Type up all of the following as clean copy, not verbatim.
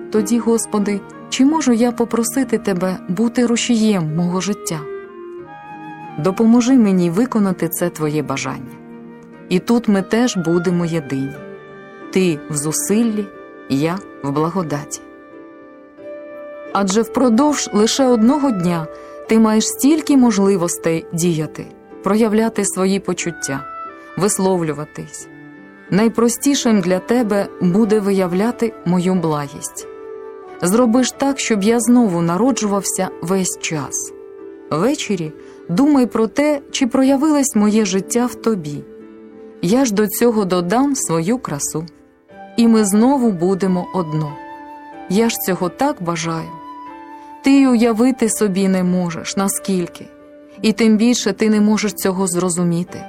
Тоді, Господи, чи можу я попросити Тебе бути рушієм мого життя? Допоможи мені виконати це Твоє бажання. І тут ми теж будемо єдині. Ти в зусиллі, я в благодаті. Адже впродовж лише одного дня ти маєш стільки можливостей діяти, проявляти свої почуття, висловлюватись. Найпростішим для тебе буде виявляти мою благість. Зробиш так, щоб я знову народжувався весь час. Ввечері думай про те, чи проявилось моє життя в тобі. Я ж до цього додам свою красу. І ми знову будемо одно. Я ж цього так бажаю. Ти й уявити собі не можеш, наскільки. І тим більше ти не можеш цього зрозуміти.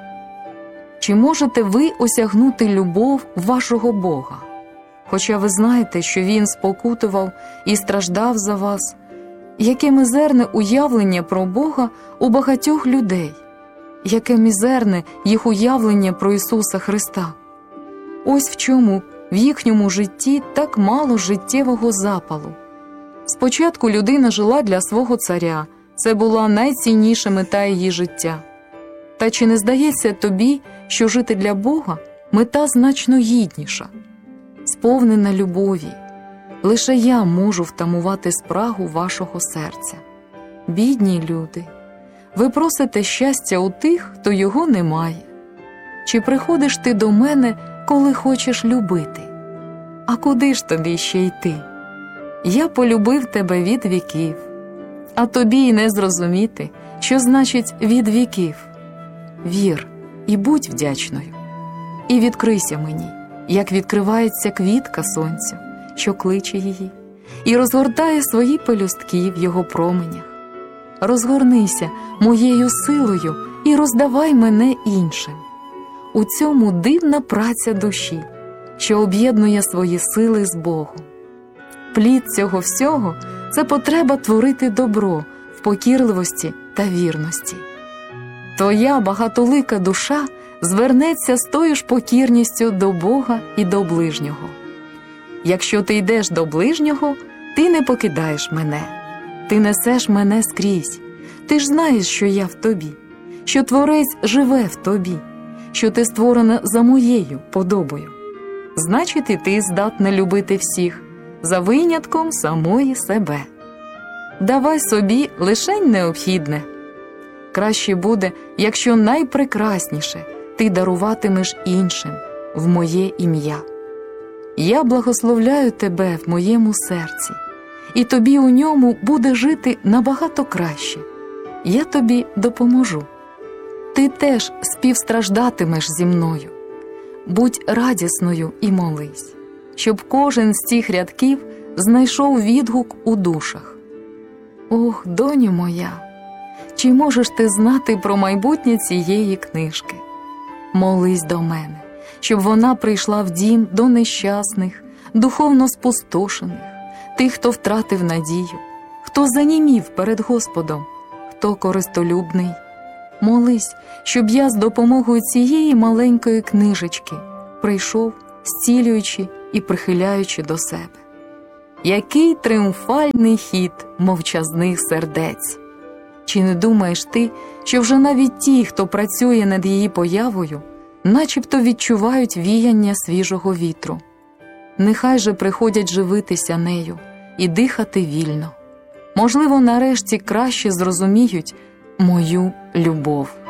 Чи можете ви осягнути любов вашого Бога? Хоча ви знаєте, що Він спокутував і страждав за вас. Яке мізерне уявлення про Бога у багатьох людей. Яке мізерне їх уявлення про Ісуса Христа. Ось в чому в їхньому житті так мало життєвого запалу. Спочатку людина жила для свого царя, це була найцінніша мета її життя. Та чи не здається тобі, що жити для Бога – мета значно гідніша, сповнена любові? Лише я можу втамувати спрагу вашого серця. Бідні люди, ви просите щастя у тих, хто його не має. Чи приходиш ти до мене, коли хочеш любити? А куди ж тобі ще йти? Я полюбив тебе від віків, а тобі й не зрозуміти, що значить від віків. Вір і будь вдячною, і відкрийся мені, як відкривається квітка сонцю, що кличе її, і розгортає свої пелюстки в його променях. Розгорнися моєю силою і роздавай мене іншим. У цьому дивна праця душі, що об'єднує свої сили з Богом. Плід цього всього – це потреба творити добро в покірливості та вірності. Твоя багатолика душа звернеться з тою ж покірністю до Бога і до ближнього. Якщо ти йдеш до ближнього, ти не покидаєш мене. Ти несеш мене скрізь. Ти ж знаєш, що я в тобі, що Творець живе в тобі, що ти створена за моєю подобою. Значить, і ти здатна любити всіх, за винятком самої себе. Давай собі лишень необхідне. Краще буде, якщо найпрекрасніше ти даруватимеш іншим в моє ім'я. Я благословляю тебе в моєму серці, і тобі у ньому буде жити набагато краще. Я тобі допоможу. Ти теж співстраждатимеш зі мною. Будь радісною і молись, щоб кожен з цих рядків знайшов відгук у душах. Ох, доню моя, чи можеш ти знати про майбутнє цієї книжки? Молись до мене, щоб вона прийшла в дім до нещасних, духовно спустошених, тих, хто втратив надію, хто занімів перед Господом, хто користолюбний. Молись, щоб я з допомогою цієї маленької книжечки прийшов, зцілюючи і прихиляючи до себе. Який тріумфальний хід мовчазних сердець! Чи не думаєш ти, що вже навіть ті, хто працює над її появою, начебто відчувають віяння свіжого вітру? Нехай же приходять живитися нею і дихати вільно. Можливо, нарешті краще зрозуміють мою любов.